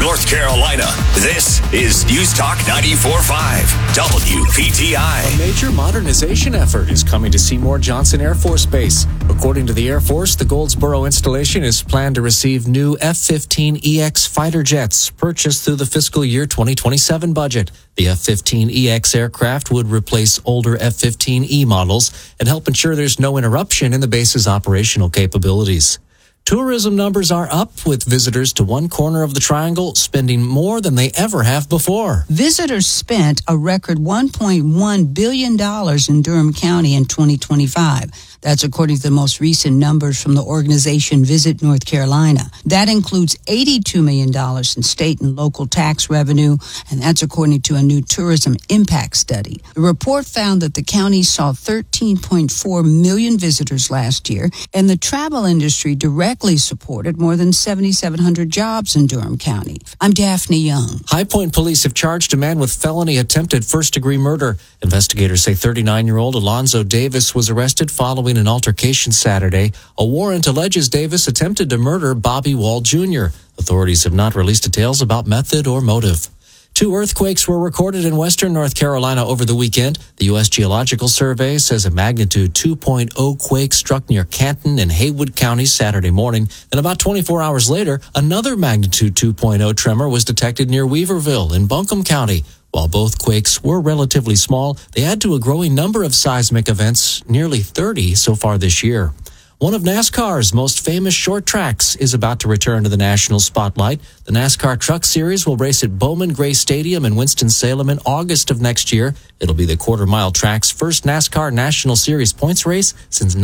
North Carolina. This is News Talk 94.5 WPTI. A major modernization effort is coming to Seymour Johnson Air Force Base. According to the Air Force, the Goldsboro installation is planned to receive new F-15EX fighter jets purchased through the fiscal year 2027 budget. The F-15EX aircraft would replace older F-15E models and help ensure there's no interruption in the base's operational capabilities. Tourism numbers are up, with visitors to one corner of the Triangle spending more than they ever have before. Visitors spent a record $1.1 billion in Durham County in 2025. That's according to the most recent numbers from the organization Visit North Carolina. That includes $82 million in state and local tax revenue, and that's according to a new tourism impact study. The report found that the county saw 13.4 million visitors last year, and the travel industry directly supported more than 7,700 jobs in Durham County. I'm Daphne Young. High Point police have charged a man with felony attempted first-degree murder. Investigators say 39-year-old Alonzo Davis was arrested following an altercation Saturday. A warrant alleges Davis attempted to murder Bobby Wall Jr. Authorities have not released details about method or motive. 2 earthquakes were recorded in western North Carolina over the weekend. The U.S. Geological Survey says a magnitude 2.0 quake struck near Canton and Haywood counties Saturday morning. Then about 24 hours later, another magnitude 2.0 tremor was detected near Weaverville in Buncombe County. While both quakes were relatively small, they add to a growing number of seismic events, nearly 30 so far this year. One of NASCAR's most famous short tracks is about to return to the national spotlight. The NASCAR Truck Series will race at Bowman Gray Stadium in Winston-Salem in August of next year. It'll be the quarter-mile track's first NASCAR National Series points race since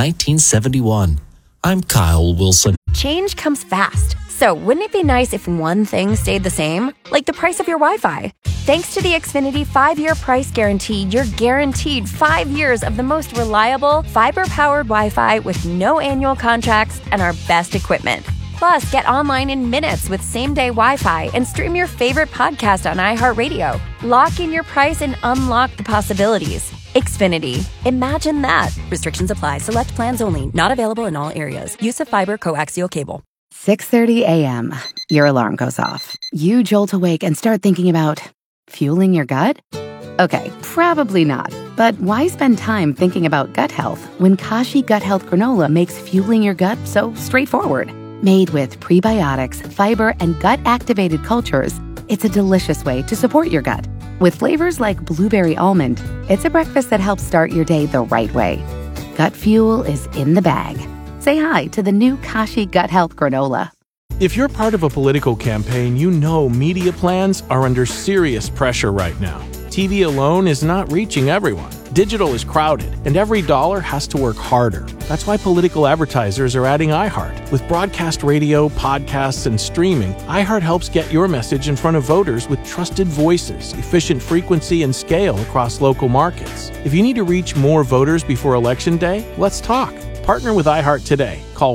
1971. I'm Kyle Wilson. Change comes fast. So wouldn't it be nice if one thing stayed the same? Like the price of your Wi-Fi. Thanks to the Xfinity 5-year price guarantee, you're guaranteed 5 years of the most reliable, fiber-powered Wi-Fi with no annual contracts and our best equipment. Plus, get online in minutes with same-day Wi-Fi and stream your favorite podcast on iHeartRadio. Lock in your price and unlock the possibilities. Xfinity. Imagine that. Restrictions apply. Select plans only. Not available in all areas. Use of fiber coaxial cable. 6:30 a.m. Your alarm goes off. You jolt awake and start thinking about fueling your gut? Okay, probably not. But why spend time thinking about gut health when Kashi Gut Health Granola makes fueling your gut so straightforward? Made with prebiotics, fiber, and gut-activated cultures, it's a delicious way to support your gut. With flavors like blueberry almond, it's a breakfast that helps start your day the right way. Gut fuel is in the bag. Say hi to the new Kashi Gut Health Granola. If you're part of a political campaign, you know media plans are under serious pressure right now. TV alone is not reaching everyone. Digital is crowded, and every dollar has to work harder. That's why political advertisers are adding iHeart. With broadcast radio, podcasts, and streaming, iHeart helps get your message in front of voters with trusted voices, efficient frequency, and scale across local markets. If you need to reach more voters before Election Day, let's talk. Partner with iHeart today. Call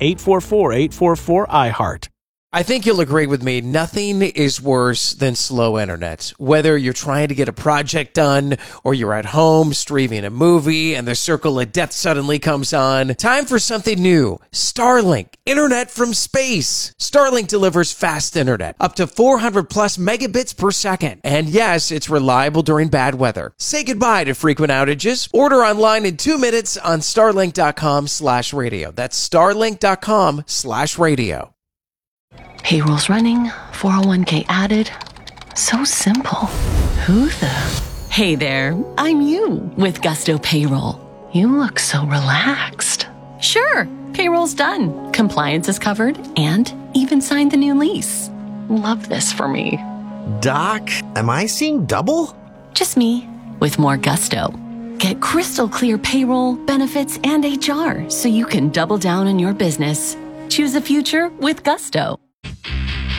1-844-844-iHeart. I think you'll agree with me, nothing is worse than slow internet. Whether you're trying to get a project done or you're at home streaming a movie and the circle of death suddenly comes on, time for something new. Starlink, internet from space. Starlink delivers fast internet, up to 400 plus megabits per second. And yes, it's reliable during bad weather. Say goodbye to frequent outages. Order online in 2 minutes on starlink.com/radio. That's starlink.com/radio. Payroll's running, 401k added. So simple. Who the? Hey there, I'm you with Gusto Payroll. You look so relaxed. Sure, payroll's done. Compliance is covered and even signed the new lease. Love this for me. Doc, am I seeing double? Just me with more Gusto. Get crystal clear payroll, benefits, and HR so you can double down on your business. Choose a future with Gusto.